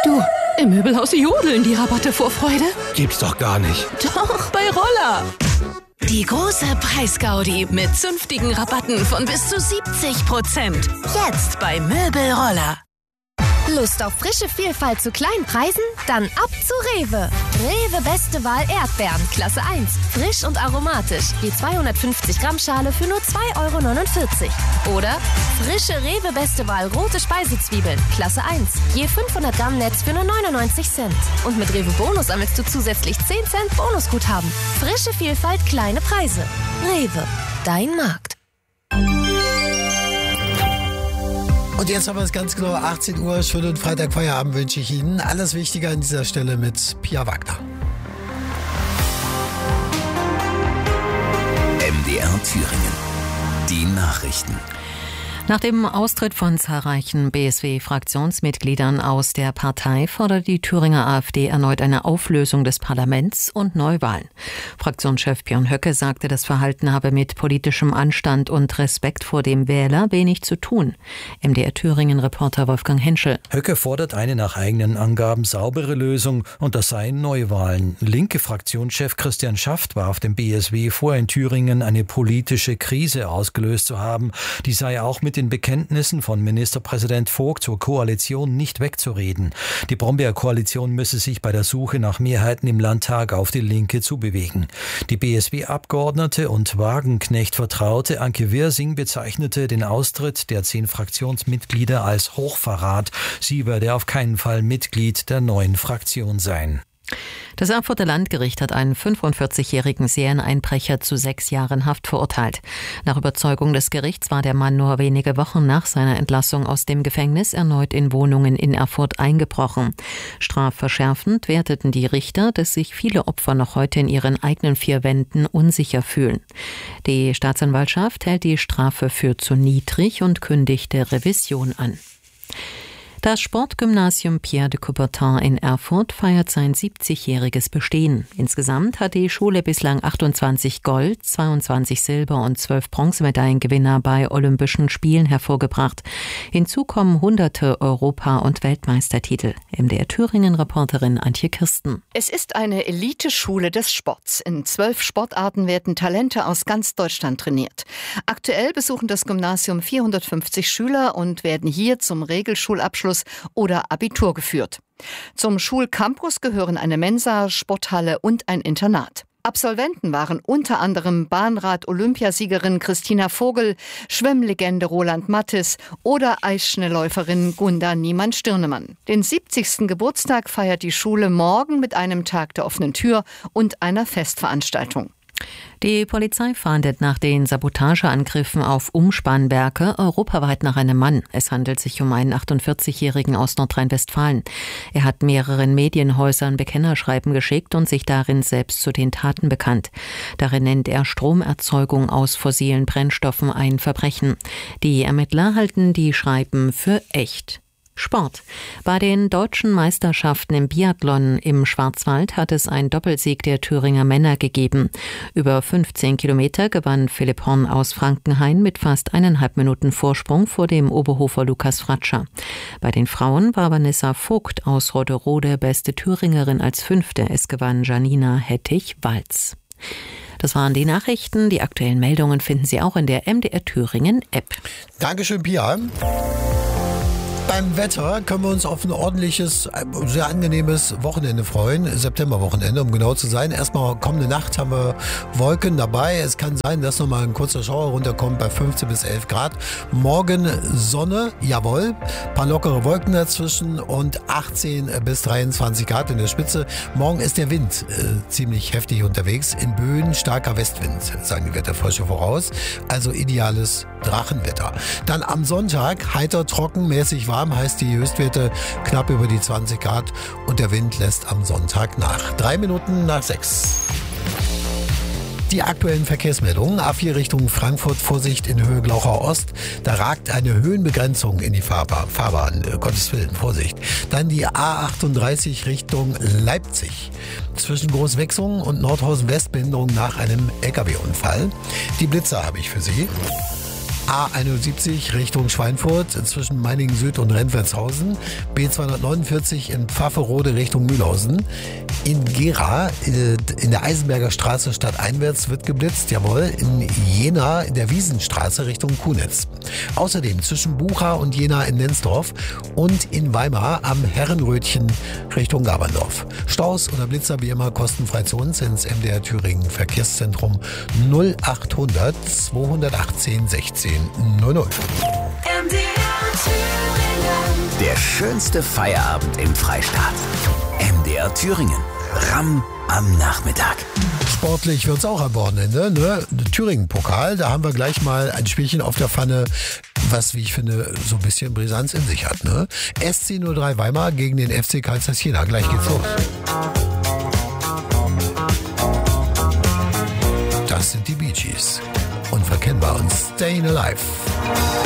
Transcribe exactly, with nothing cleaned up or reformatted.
Du, im Möbelhaus jodeln die Rabatte vor Freude. Gibt's doch gar nicht. Doch, bei Roller. Die große Preisgaudi mit zünftigen Rabatten von bis zu siebzig Prozent. Jetzt bei Möbelroller. Lust auf frische Vielfalt zu kleinen Preisen? Dann ab zu Rewe. Rewe Beste Wahl Erdbeeren, Klasse eins. Frisch und aromatisch. Je zweihundertfünfzig Gramm Schale für nur zwei Euro neunundvierzig. Oder frische Rewe Beste Wahl rote Speisezwiebeln, Klasse eins. Je fünfhundert Gramm Netz für nur neunundneunzig Cent. Und mit Rewe Bonus sammelst du zusätzlich zehn Cent Bonusguthaben. Frische Vielfalt, kleine Preise. Rewe, dein Markt. Und jetzt haben wir es ganz genau, achtzehn Uhr, schönen Freitag Feierabend wünsche ich Ihnen. Alles Wichtige an dieser Stelle mit Pia Wagner. M D R Thüringen. Die Nachrichten. Nach dem Austritt von zahlreichen B S W-Fraktionsmitgliedern aus der Partei fordert die Thüringer AfD erneut eine Auflösung des Parlaments und Neuwahlen. Fraktionschef Björn Höcke sagte, das Verhalten habe mit politischem Anstand und Respekt vor dem Wähler wenig zu tun. M D R Thüringen-Reporter Wolfgang Henschel. Höcke fordert eine nach eigenen Angaben saubere Lösung und das seien Neuwahlen. Linke Fraktionschef Christian Schaft warf dem B S W vor, in Thüringen eine politische Krise ausgelöst zu haben. Die sei auch mit den Bekenntnissen von Ministerpräsident Vogt zur Koalition nicht wegzureden. Die Brombeer-Koalition müsse sich bei der Suche nach Mehrheiten im Landtag auf die Linke zubewegen. Die B S W-Abgeordnete und Wagenknecht-Vertraute Anke Wirsing bezeichnete den Austritt der zehn Fraktionsmitglieder als Hochverrat. Sie werde auf keinen Fall Mitglied der neuen Fraktion sein. Das Erfurter Landgericht hat einen fünfundvierzigjährigen Serieneinbrecher zu sechs Jahren Haft verurteilt. Nach Überzeugung des Gerichts war der Mann nur wenige Wochen nach seiner Entlassung aus dem Gefängnis erneut in Wohnungen in Erfurt eingebrochen. Strafverschärfend werteten die Richter, dass sich viele Opfer noch heute in ihren eigenen vier Wänden unsicher fühlen. Die Staatsanwaltschaft hält die Strafe für zu niedrig und kündigte Revision an. Das Sportgymnasium Pierre de Coubertin in Erfurt feiert sein siebzigjähriges Bestehen. Insgesamt hat die Schule bislang achtundzwanzig Gold-, zweiundzwanzig Silber- und zwölf Bronzemedaillengewinner bei Olympischen Spielen hervorgebracht. Hinzu kommen hunderte Europa- und Weltmeistertitel. M D R Thüringen-Reporterin Antje Kirsten. Es ist eine Eliteschule des Sports. In zwölf Sportarten werden Talente aus ganz Deutschland trainiert. Aktuell besuchen das Gymnasium vierhundertfünfzig Schüler und werden hier zum Regelschulabschluss oder Abitur geführt. Zum Schulcampus gehören eine Mensa, Sporthalle und ein Internat. Absolventen waren unter anderem Bahnrad-Olympiasiegerin Christina Vogel, Schwemmlegende Roland Matthes oder Eisschnellläuferin Gunda Niemann-Stirnemann. Den siebzigsten Geburtstag feiert die Schule morgen mit einem Tag der offenen Tür und einer Festveranstaltung. Die Polizei fahndet nach den Sabotageangriffen auf Umspannwerke europaweit nach einem Mann. Es handelt sich um einen achtundvierzigjährigen aus Nordrhein-Westfalen. Er hat mehreren Medienhäusern Bekennerschreiben geschickt und sich darin selbst zu den Taten bekannt. Darin nennt er Stromerzeugung aus fossilen Brennstoffen ein Verbrechen. Die Ermittler halten die Schreiben für echt. Sport. Bei den deutschen Meisterschaften im Biathlon im Schwarzwald hat es einen Doppelsieg der Thüringer Männer gegeben. Über fünfzehn Kilometer gewann Philipp Horn aus Frankenhain mit fast eineinhalb Minuten Vorsprung vor dem Oberhofer Lukas Fratscher. Bei den Frauen war Vanessa Vogt aus Roderode beste Thüringerin als Fünfte. Es gewann Janina Hettich-Walz. Das waren die Nachrichten. Die aktuellen Meldungen finden Sie auch in der M D R Thüringen App. Dankeschön, Pia. Beim Wetter können wir uns auf ein ordentliches, sehr angenehmes Wochenende freuen. Septemberwochenende, um genau zu sein. Erstmal kommende Nacht haben wir Wolken dabei. Es kann sein, dass nochmal ein kurzer Schauer runterkommt bei fünfzehn bis elf Grad. Morgen Sonne, jawohl. Ein paar lockere Wolken dazwischen und achtzehn bis dreiundzwanzig Grad in der Spitze. Morgen ist der Wind äh, ziemlich heftig unterwegs. In Böen starker Westwind, sagen die Wetterforscher voraus. Also ideales Drachenwetter. Dann am Sonntag heiter, trocken, mäßig warm. Heißt die Höchstwerte knapp über die zwanzig Grad und der Wind lässt am Sonntag nach. Drei Minuten nach sechs. Die aktuellen Verkehrsmeldungen. A vier Richtung Frankfurt, Vorsicht in Höhe Glauchau Ost. Da ragt eine Höhenbegrenzung in die Fahrbahn. Fahrbahn, Gottes Willen, Vorsicht. Dann die A achtunddreißig Richtung Leipzig. Zwischen Großwechsungen und Nordhausen West Behinderung nach einem L K W-Unfall. Die Blitzer habe ich für Sie. A einundsiebzig Richtung Schweinfurt zwischen Meiningen Süd und Rentwertshausen. B zweihundertneunundvierzig in Pfafferode Richtung Mühlhausen. In Gera, in der Eisenberger Straße stadteinwärts wird geblitzt, jawohl. In Jena in der Wiesenstraße Richtung Kunitz. Außerdem zwischen Bucha und Jena in Nensdorf und in Weimar am Herrenrötchen Richtung Gaberndorf. Staus oder Blitzer wie immer kostenfrei zu uns ins M D R Thüringen Verkehrszentrum null achthundert zweihundertachtzehn sechzehn null null. M D R Thüringen. Der schönste Feierabend im Freistaat. M D R Thüringen. Ramm am Nachmittag. Sportlich wird's auch am Wochenende, ne? Thüringen-Pokal, da haben wir gleich mal ein Spielchen auf der Pfanne, was, wie ich finde, so ein bisschen Brisanz in sich hat, ne? S C null drei Weimar gegen den F C Kaisers Jena. Gleich geht's los. Das sind die Bee Gees. Unverkennbar und Stayin' Alive.